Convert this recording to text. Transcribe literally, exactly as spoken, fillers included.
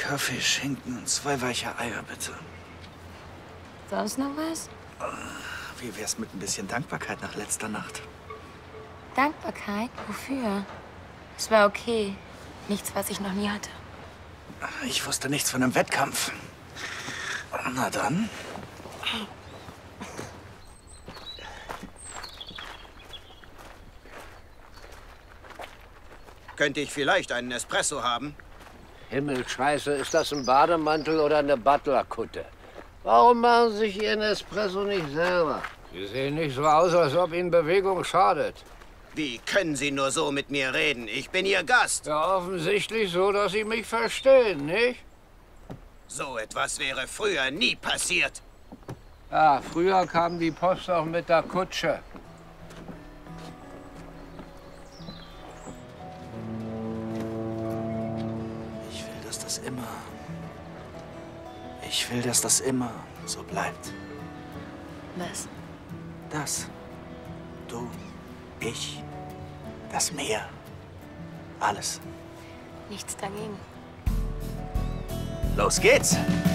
Kaffee, Schinken und zwei weiche Eier, bitte. Sonst noch was? Wie wär's mit ein bisschen Dankbarkeit nach letzter Nacht? Dankbarkeit? Wofür? Es war okay. Nichts, was ich noch nie hatte. Ich wusste nichts von einem Wettkampf. Na dann. Könnte ich vielleicht einen Espresso haben? Himmelscheiße, ist das ein Bademantel oder eine Butlerkutte? Warum machen Sie sich Ihren Espresso nicht selber? Sie sehen nicht so aus, als ob Ihnen Bewegung schadet. Wie können Sie nur so mit mir reden? Ich bin Ihr Gast. Ja, offensichtlich so, dass Sie mich verstehen, nicht? So etwas wäre früher nie passiert. Ja, früher kam die Post auch mit der Kutsche. Ich will, dass das immer... Ich will, dass das immer so bleibt. Was? Das. Du, ich, das Meer. Alles. Nichts dagegen. Los geht's!